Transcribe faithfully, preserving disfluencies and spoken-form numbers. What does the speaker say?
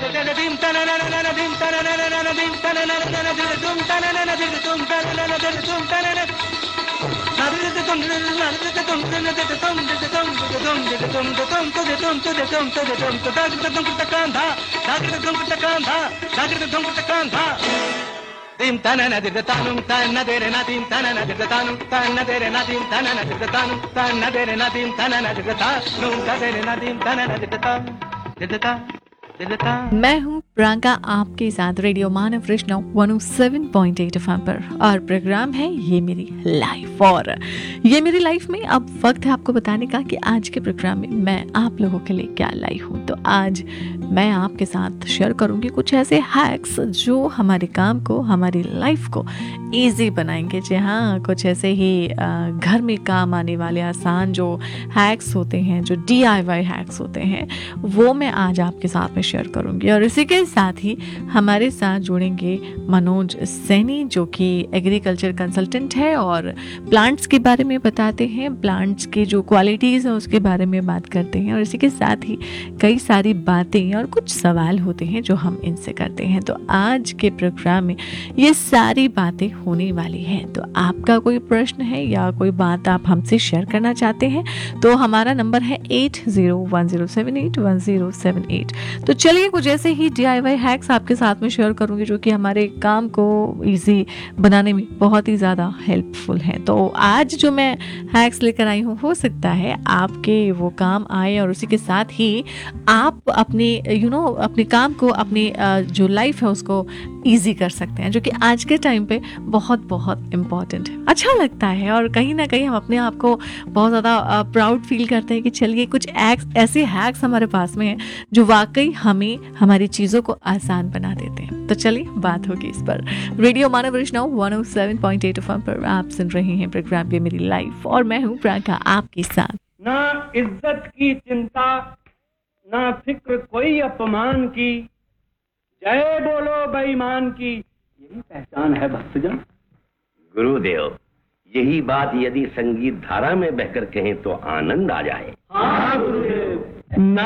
Dim tanana dir tanum tanna dere na dim tanana dir tanum tanna dere na dim tanana dir tanum tanna dere na dim tanana dir tanum tanna dere na dim tanana dir tanum dir tanum. मैं हूँ प्रियंका आपके साथ radio मानव वैष्णव एक सौ सात point आठ F M पर और प्रोग्राम है ये मेरी लाइफ। और ये मेरी लाइफ में अब वक्त है आपको बताने का कि आज के प्रोग्राम में मैं आप लोगों के लिए क्या लाई हूँ। तो आज मैं आपके साथ शेयर करूँगी कुछ ऐसे हैक्स जो हमारे काम को, हमारी लाइफ को इजी बनाएंगे। जी हाँ, कुछ ऐसे ही घर में काम आने वाले आसान जो हैक्स होते हैं, जो डी आई वाई हैक्स होते हैं, वो मैं आज आपके साथ में शेयर करूँगी। और इसी के साथ ही हमारे साथ जुड़ेंगे मनोज सैनी जो कि एग्रीकल्चर कंसल्टेंट है और प्लांट्स के बारे में बताते हैं, प्लांट्स की जो क्वालिटीज़ है उसके बारे में बात करते हैं। और इसी के साथ ही कई सारी बातें और कुछ सवाल होते हैं जो हम इनसे करते हैं। तो आज के प्रोग्राम में ये सारी बातें होने वाली हैं। तो आपका कोई प्रश्न है या कोई बात आप हमसे शेयर करना चाहते हैं तो हमारा नंबर है eight zero one zero seven eight one zero seven eight. तो चलिए कुछ ऐसे ही डी आई वाई हैक्स आपके साथ में शेयर करूंगी जो कि हमारे काम को इजी बनाने में बहुत ही ज़्यादा हेल्पफुल हैं। तो आज जो मैं हैक्स लेकर आई हूँ हो सकता है आपके वो काम आए और उसी के साथ ही आप अपने यू नो अपने काम को, अपनी जो लाइफ है उसको इजी कर सकते हैं, जो कि आज के टाइम पे बहुत बहुत इम्पॉर्टेंट है। अच्छा लगता है और कहीं ना कहीं हम अपने आप को बहुत ज़्यादा प्राउड फील करते हैं कि चलिए कुछ हैक्स, ऐसे हैक्स हमारे पास में हैं जो वाकई हमें हमारी चीज़ों को आसान बना देते हैं। तो चलिए बात होगी इस पर। रेडियो मानव वैष्णव एक सौ सात पॉइंट आठ एफ एम पर आप सुन रहे हैं प्रोग्राम ये मेरी लाइफ और मैं हूँ प्रियंका आपके साथ। ना इज्जत की चिंता, ना फिक्र कोई अपमान की, जय बोलो बेईमान की, यही पहचान है भक्तजन। गुरुदेव, यही बात यदि संगीत धारा में बहकर कहें तो आनंद आ जाए। हाँ गुरुदेव। ना